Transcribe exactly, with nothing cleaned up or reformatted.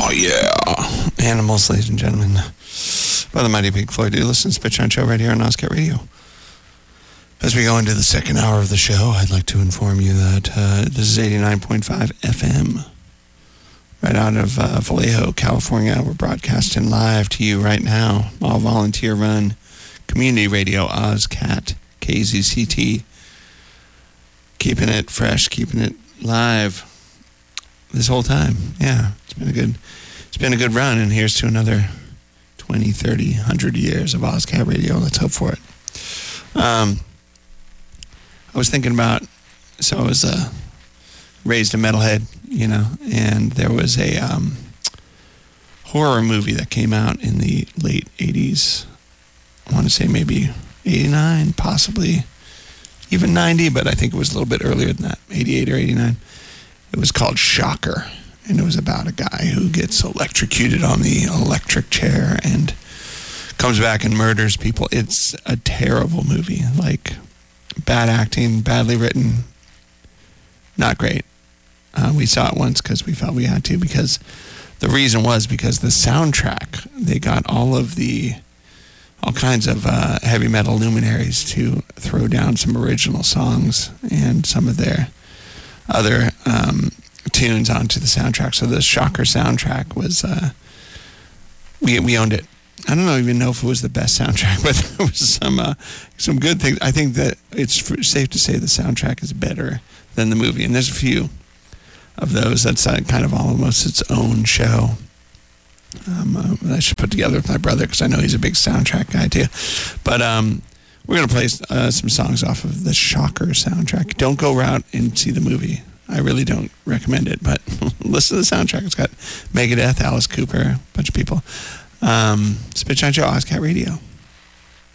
Oh, yeah. Animals, ladies and gentlemen. By the mighty Pink Floyd. You listen to Spit Shine Show right here on Ozcat Radio. As we go into the second hour of the show, I'd like to inform you that uh, this is eighty-nine point five F M. Right out of uh, Vallejo, California. We're broadcasting live to you right now. All volunteer-run community radio, Ozcat, K Z C T. Keeping it fresh, keeping it live this whole time. Yeah, it's been a good, it's been a good run, and here's to another twenty, thirty, one hundred years of Ozcat Radio. Let's hope for it. Um, I was thinking about, so I was uh, raised a metalhead, you know, and there was a um, horror movie that came out in the late eighties. I want to say maybe eighty-nine, possibly even ninety, but I think it was a little bit earlier than that, eighty-eight or eighty-nine. It was called Shocker, and it was about a guy who gets electrocuted on the electric chair and comes back and murders people. It's a terrible movie, like bad acting, badly written, not great. Uh, we saw it once because we felt we had to, because the reason was because the soundtrack, they got all of the, all kinds of uh, heavy metal luminaries to throw down some original songs and some of their other um, tunes onto the soundtrack. So the Shocker soundtrack was, uh, we we owned it. I don't know, even know if it was the best soundtrack, but there was some uh, some good things. I think that it's f- safe to say the soundtrack is better than the movie, and there's a few of those that's uh, kind of almost its own show. Um, uh, I should put together with my brother because I know he's a big soundtrack guy too. But um, we're going to play uh, some songs off of the Shocker soundtrack. Don't go out and see the movie. I really don't recommend it, but listen to the soundtrack. It's got Megadeth, Alice Cooper, a bunch of people. Um, Spit Shine Show, Ozcat Radio.